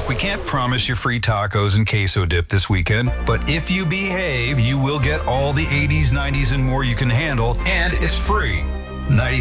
Look, we can't promise you free tacos and queso dip this weekend, but if you behave, you will get all the 80s, 90s, and more you can handle, and it's free. 93